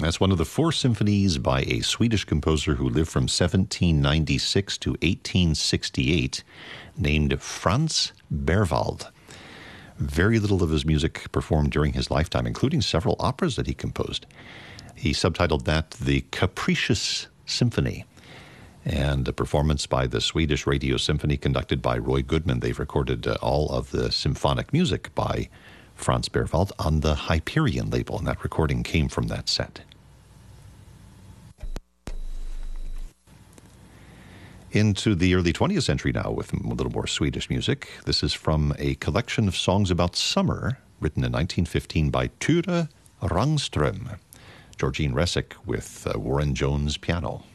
That's one of the four symphonies by a Swedish composer who lived from 1796 to 1868, named Franz Berwald. Very little of his music performed during his lifetime, including several operas that he composed. He subtitled that the Capricious Symphony, and a performance by the Swedish Radio Symphony conducted by Roy Goodman. They've recorded all of the symphonic music by Franz Berwald on the Hyperion label, and that recording came from that set. Into the early 20th century now with a little more Swedish music. This is from a collection of songs about summer written in 1915 by Ture Rangström. Georgine Resick with Warren Jones piano.